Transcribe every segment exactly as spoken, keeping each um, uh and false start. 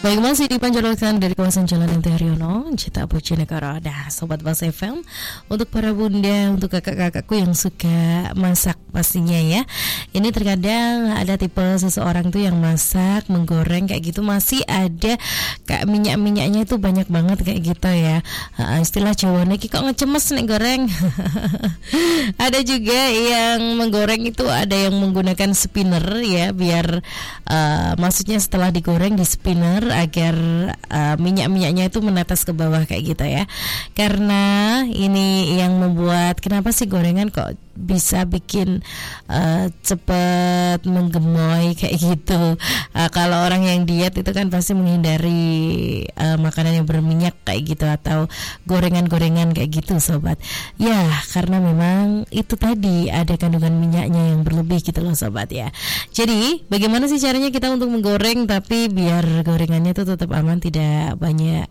Baik, masih dipanjatkan dari kawasan Jalan M T Haryono, Cita Bojonegoro. Dah, Sobat Bas F M, untuk para bunda, untuk kakak-kakakku yang suka masak pastinya ya. Ini terkadang ada tipe seseorang tuh yang masak, menggoreng kayak gitu, masih ada kayak minyak-minyaknya itu banyak banget kayak gitu ya. Uh, istilah Jawane ki kok ngecemes nek goreng. Ada juga yang menggoreng itu ada yang menggunakan spinner ya, biar uh, maksudnya setelah digoreng di spinner agar uh, minyak-minyaknya itu menetes ke bawah kayak gitu ya. Karena ini yang membuat kenapa sih gorengan kok bisa bikin uh, cepat menggemoy kayak gitu. Uh, kalau orang yang diet itu kan pasti menghindari uh, makanan yang berminyak kayak gitu atau gorengan-gorengan kayak gitu sobat. Ya karena memang itu tadi ada kandungan minyaknya yang berlebih gitu loh sobat ya. Jadi bagaimana sih caranya kita untuk menggoreng tapi biar gorengannya itu tetap aman, tidak banyak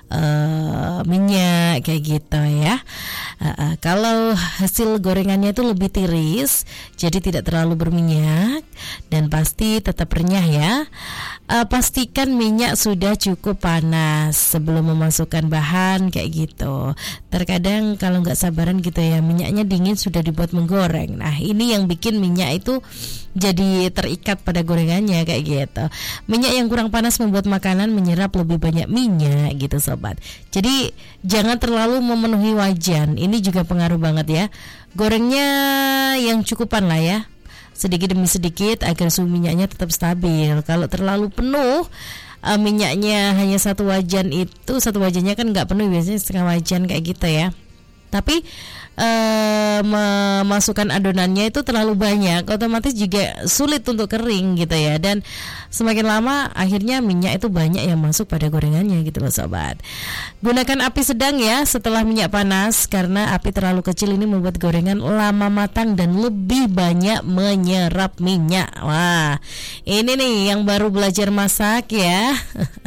uh, minyak kayak gitu ya. Uh, uh, kalau hasil gorengannya itu lebih tiris, jadi tidak terlalu berminyak dan pasti tetap renyah ya. Uh, pastikan minyak sudah cukup panas sebelum memasukkan bahan kayak gitu. Terkadang kalau nggak sabaran gitu ya, minyaknya dingin sudah dibuat menggoreng. Nah ini yang bikin minyak itu jadi terikat pada gorengannya kayak gitu. Minyak yang kurang panas membuat makanan menyerap lebih banyak minyak gitu sobat. Jadi jangan terlalu memenuhi wajan. Ini juga pengaruh banget ya. Gorengnya yang cukupan lah ya, sedikit demi sedikit agar suhu minyaknya tetap stabil. Kalau terlalu penuh uh, minyaknya hanya satu wajan, itu satu wajannya kan nggak penuh, biasanya setengah wajan kayak gitu ya. Tapi uh, memasukkan adonannya itu terlalu banyak, otomatis juga sulit untuk kering gitu ya. Dan semakin lama akhirnya minyak itu banyak yang masuk pada gorengannya gitu loh sobat. Gunakan api sedang ya setelah minyak panas, karena api terlalu kecil ini membuat gorengan lama matang dan lebih banyak menyerap minyak. Wah ini nih yang baru belajar masak ya.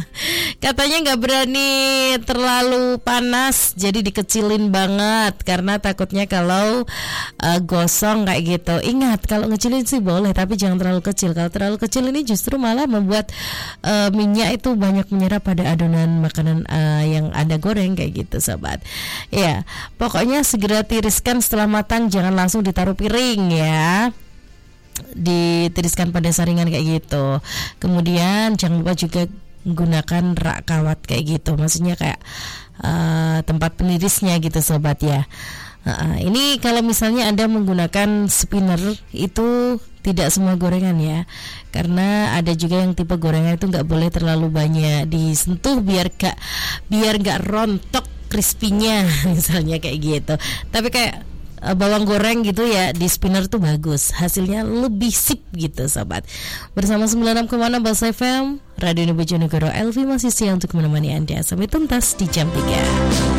Katanya gak berani terlalu panas, jadi dikecilin banget karena takutnya kalau uh, gosong kayak gitu. Ingat kalau ngecilin sih boleh, tapi jangan terlalu kecil. Kalau terlalu kecil ini justru malah membuat uh, minyak itu banyak menyerap pada adonan makanan uh, yang Anda goreng kayak gitu sobat. Ya pokoknya segera tiriskan setelah matang, jangan langsung ditaruh piring ya, ditiriskan pada saringan kayak gitu. Kemudian jangan lupa juga menggunakan rak kawat kayak gitu, maksudnya kayak uh, tempat penirisnya gitu sobat ya. uh, Ini kalau misalnya Anda menggunakan spinner itu tidak semua gorengan ya, karena ada juga yang tipe gorengan itu nggak boleh terlalu banyak disentuh biar gak biar nggak rontok crispy-nya misalnya kayak gitu. Tapi kayak bawang goreng gitu ya di spinner tuh bagus, hasilnya lebih sip gitu sobat. Bersama sembilan puluh enam koma enam Bas F M, Radio Bojonegoro, Elvi masih siap untuk menemani Anda sampai tuntas di jam tiga.